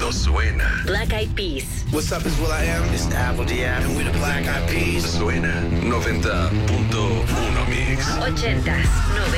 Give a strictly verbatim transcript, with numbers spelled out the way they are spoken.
mundo suena. Black Eyed Peas. What's up, it's Will I Am. It's Apple D M. And we're the Black Eyed Peas. Suena noventa punto uno Mix. Ochentas,